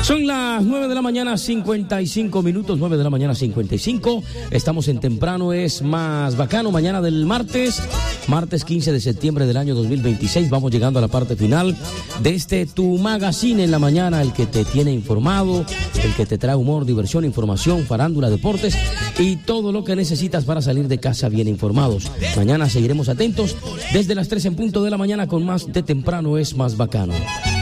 Son las 9 de la mañana, 55 minutos, 9 de la mañana, 55. Estamos en Temprano es Más Bacano, mañana del martes 15 de septiembre del año 2026. Vamos llegando a la parte final de este Tu Magazine en la mañana, el que te tiene informado, el que te trae humor, diversión, información, farándula, deportes y todo lo que necesitas para salir de casa bien informados. Mañana seguiremos atentos desde las 3 en punto de la mañana con más de Temprano es Más Bacano.